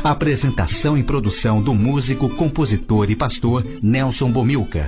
Apresentação e produção do músico, compositor e pastor Nelson Bomilcar.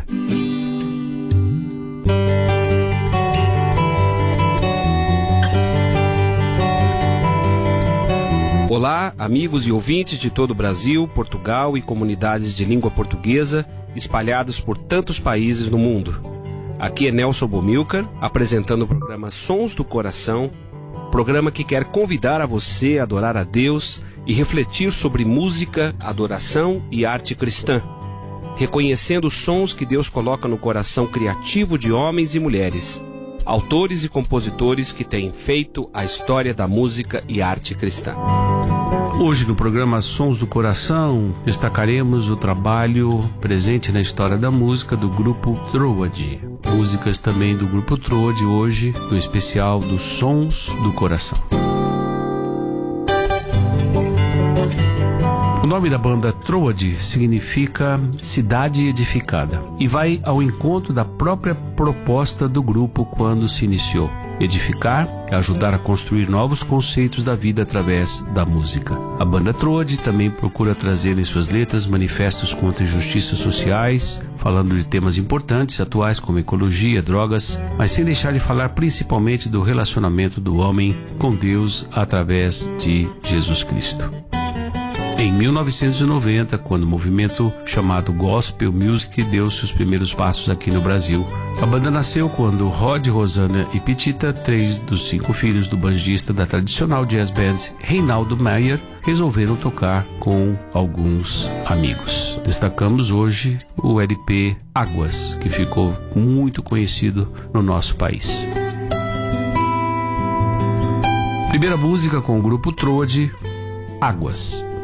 Olá, amigos e ouvintes de todo o Brasil, Portugal e comunidades de língua portuguesa espalhados por tantos países no mundo. Aqui é Nelson Bomilcar, apresentando o programa Sons do Coração, programa que quer convidar a você a adorar a Deus e refletir sobre música, adoração e arte cristã, reconhecendo os sons que Deus coloca no coração criativo de homens e mulheres, autores e compositores que têm feito a história da música e arte cristã. Hoje no programa Sons do Coração destacaremos o trabalho presente na história da música do grupo Troade. Músicas também do grupo Troade hoje, no especial dos Sons do Coração. O nome da banda Troade significa cidade edificada e vai ao encontro da própria proposta do grupo quando se iniciou. Edificar é ajudar a construir novos conceitos da vida através da música. A banda Troade também procura trazer em suas letras manifestos contra injustiças sociais, falando de temas importantes, atuais como ecologia, drogas, mas sem deixar de falar principalmente do relacionamento do homem com Deus através de Jesus Cristo. Em 1990, quando o movimento chamado Gospel Music deu seus primeiros passos aqui no Brasil, a banda nasceu quando Rod, Rosana e Petita, 3 dos 5 filhos do bandista da tradicional jazz band Reinaldo Meyer, resolveram tocar com alguns amigos. Destacamos hoje o LP Águas, que ficou muito conhecido no nosso país. Primeira música com o grupo Troade, Águas.